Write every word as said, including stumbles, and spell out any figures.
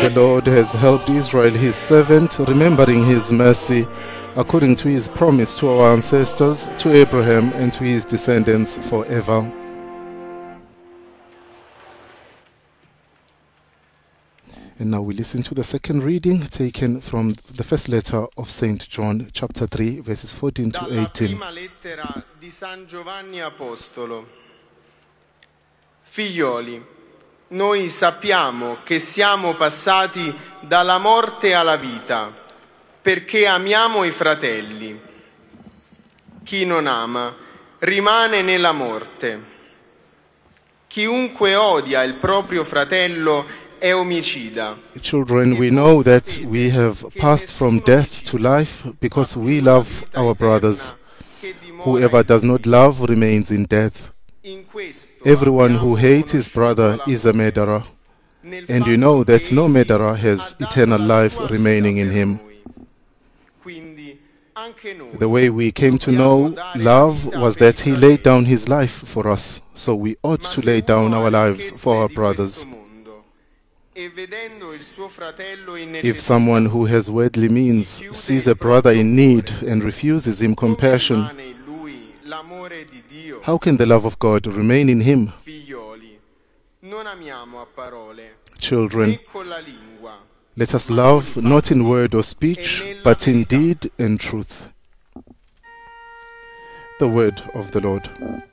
The Lord has helped Israel, his servant, remembering his mercy, according to his promise to our ancestors, to Abraham and to his descendants forever. And now we listen to the second reading taken from the first letter of Saint John, chapter three, verses fourteen to eighteen. Dalla prima lettera di San Giovanni Apostolo. Figlioli, noi sappiamo che siamo passati dalla morte alla vita, perché amiamo i fratelli. Chi non ama rimane nella morte. Chiunque odia il proprio fratello è omicida. Children, we know that we have passed from death to life because we love our brothers. Whoever does not love remains in death. Everyone who hates his brother is a murderer, and you know that no murderer has eternal life remaining in him. The way we came to know love was that he laid down his life for us, so we ought to lay down our lives for our brothers. If someone who has worldly means sees a brother in need and refuses him compassion, how can the love of God remain in him? Children, let us love not in word or speech, but in deed and truth. The word of the Lord.